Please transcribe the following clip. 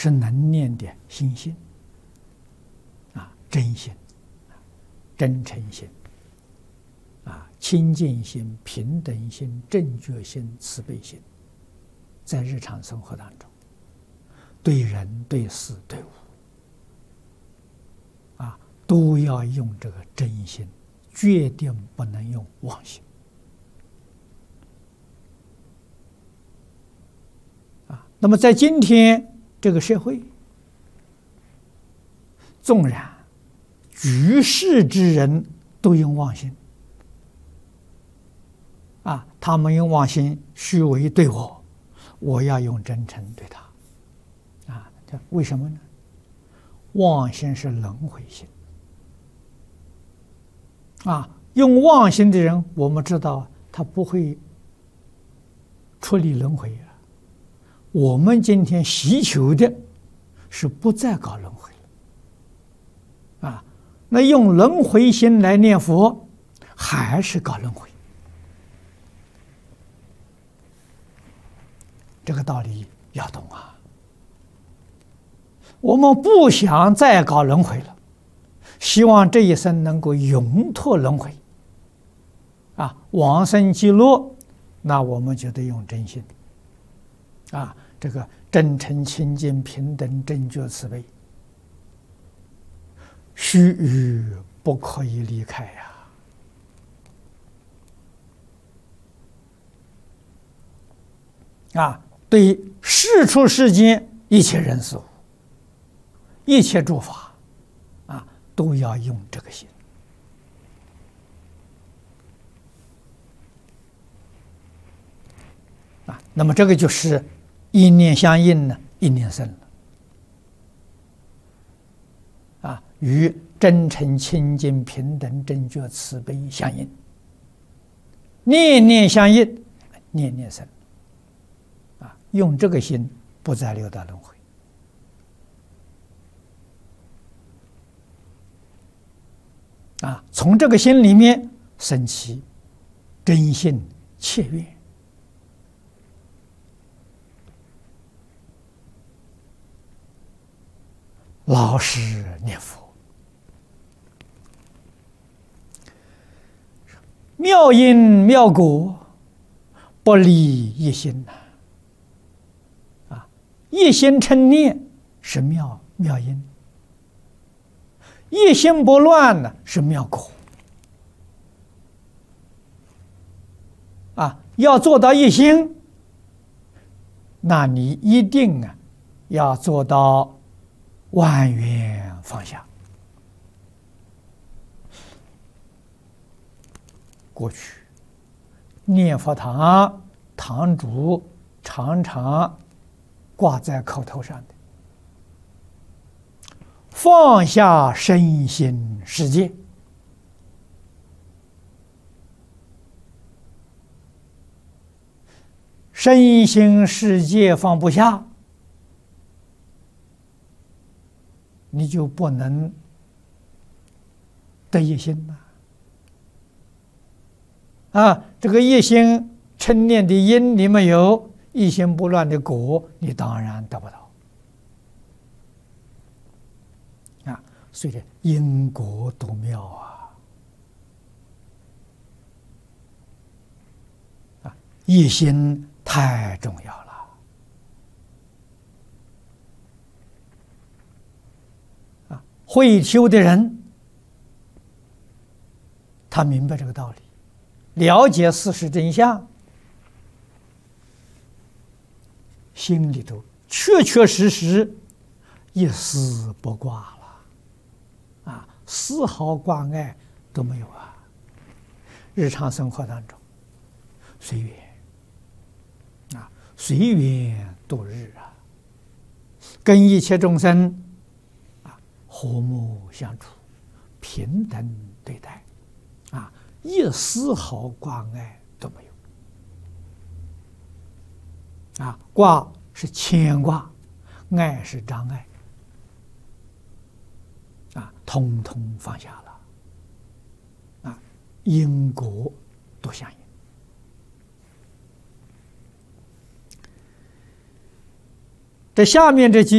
是能念的心性真心、真诚心清净心、平等心、正觉心、慈悲心，在日常生活当中，对人、对事、对物都要用这个真心，决定不能用妄心那么在今天这个社会，纵然举世之人都用妄心他们用妄心虚伪对我要用真诚对他为什么呢？妄心是轮回心用妄心的人，我们知道他不会出离轮回我们今天希求的是不再搞轮回那用轮回心来念佛，还是搞轮回。这个道理要懂我们不想再搞轮回了，希望这一生能够永脱轮回往生极乐，那我们就得用真心这个真诚、清净、平等、正觉、慈悲，须臾不可以离开对世出世间一切人事物、一切诸法都要用这个心那么这个就是一念相应呢，一念生了与真诚、清净、平等、正觉、慈悲相应，念念相应，念念生用这个心不再六道轮回从这个心里面生起真心切愿老实念佛，妙因妙果，不离一心一心称念是妙因，一心不乱呢是妙果要做到一心，那你一定要做到万缘放下。过去念佛堂堂主常常挂在口头上的放下身心世界，身心世界放不下，你就不能得一心这个一心称念的因你没有，一心不乱的果你当然得不到所以因果都妙一心太重要了会修的人，他明白这个道理，了解事实真相，心里头确确实实一丝不挂了丝毫挂碍都没有日常生活当中随缘随缘度日跟一切众生和睦相处，平等对待一丝毫挂碍都没有挂是牵挂，爱是障碍通通放下了因果都相应。这下面这几